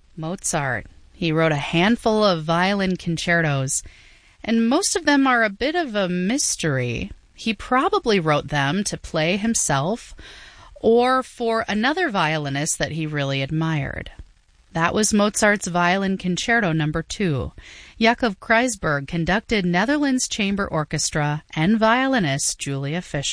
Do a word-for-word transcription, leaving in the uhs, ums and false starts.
Mozart. He wrote a handful of violin concertos, and most of them are a bit of a mystery. He probably wrote them to play himself or for another violinist that he really admired. That was Mozart's Violin Concerto Number two. Jakob Kreisberg conducted Netherlands Chamber Orchestra and violinist Julia Fischer.